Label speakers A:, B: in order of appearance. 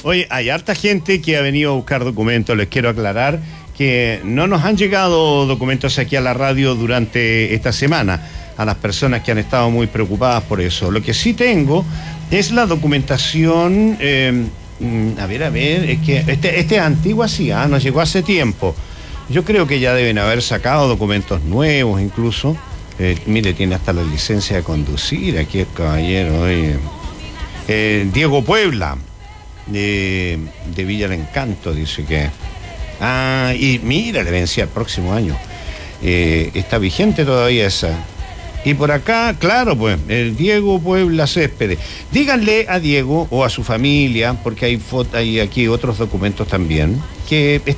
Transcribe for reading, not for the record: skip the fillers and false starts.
A: Oye, hay harta gente que ha venido a buscar documentos. Les quiero aclarar que no nos han llegado documentos aquí a la radio durante esta semana, a las personas que han estado muy preocupadas por eso. Lo que sí tengo es la documentación, a ver, es que este es antigua, sí, nos llegó hace tiempo. Yo creo que ya deben haber sacado documentos nuevos incluso. Mire, tiene hasta la licencia de conducir aquí el caballero. Diego Puebla, de Villa del Encanto, dice que... y mira, le vencía el próximo año. Está vigente todavía esa. Y por acá, claro, pues, el Diego Puebla Céspedes. Díganle a Diego o a su familia, porque hay aquí otros documentos también, que